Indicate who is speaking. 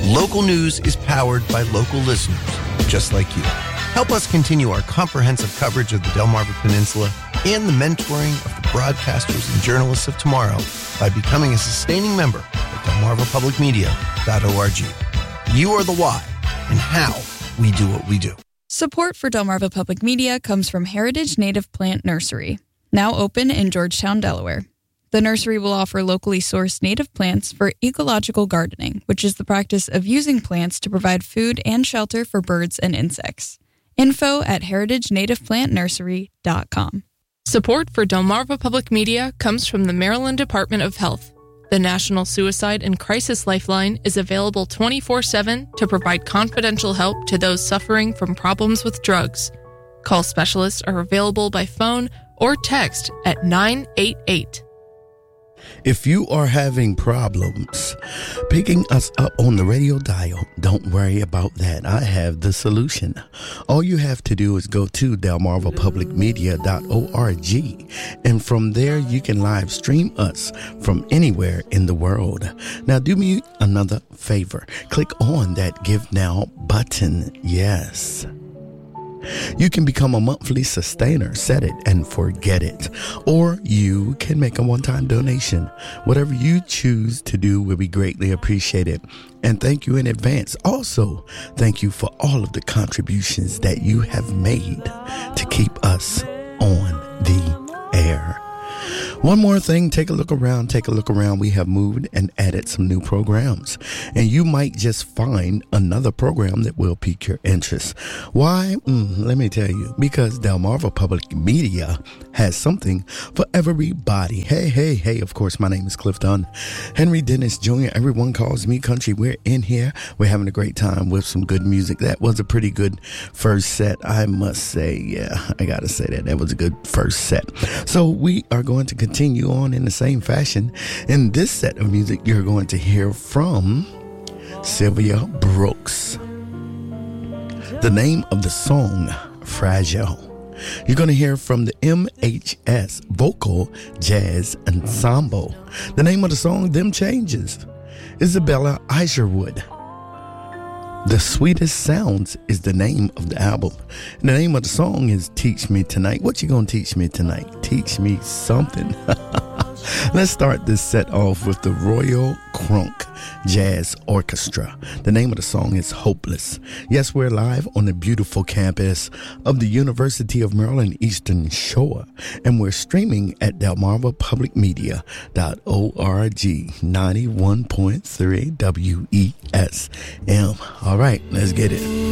Speaker 1: Local news is powered by local listeners, just like you. Help us continue our comprehensive coverage of the Delmarva Peninsula and the mentoring of the broadcasters and journalists of tomorrow by becoming a sustaining member at delmarvapublicmedia.org. You are the why and how we do what we do.
Speaker 2: Support for Delmarva Public Media comes from Heritage Native Plant Nursery, now open in Georgetown, Delaware. The nursery will offer locally sourced native plants for ecological gardening, which is the practice of using plants to provide food and shelter for birds and insects. Info at heritageNativePlantNursery.com.
Speaker 3: Support for Delmarva Public Media comes from the Maryland Department of Health. The National Suicide and Crisis Lifeline is available 24/7 to provide confidential help to those suffering from problems with drugs. Call specialists are available by phone or text at 988.
Speaker 4: If you are having problems picking us up on the radio dial, don't worry about that. I have the solution. All you have to do is go to delmarvapublicmedia.org, and from there you can live stream us from anywhere in the world. Now do me another favor. Click on that Give Now button. Yes. You can become a monthly sustainer, set it and forget it. Or you can make a one-time donation. Whatever you choose to do will be greatly appreciated. And thank you in advance. Also, thank you for all of the contributions that you have made to keep us on the air. One more thing, take a look around. We have moved and added some new programs, and you might just find another program that will pique your interest. Why? Let me tell you, because Delmarva Public Media has something for everybody. Hey, of course, my name is Cliff Dunn. Henry Dennis Jr., everyone calls me Country. We're in here. We're having a great time with some good music. That was a pretty good first set, I must say. Yeah, I gotta say that. That was a good first set. So we are going to continue on in the same fashion. In this set of music, you're going to hear from Sylvia Brooks. The name of the song, Fragile. You're going to hear from the MHS Vocal Jazz Ensemble. The name of the song, Them Changes. Isabella Isherwood. The Sweetest Sounds is the name of the album. And the name of the song is Teach Me Tonight. What you gonna teach me tonight? Teach me something. Let's start this set off with the Royal Crunk Jazz Orchestra. The name of the song is Hopeless. Yes, we're live on the beautiful campus of the University of Maryland Eastern Shore, and we're streaming at delmarvapublicmedia.org 91.3 WESM. All right, let's get it.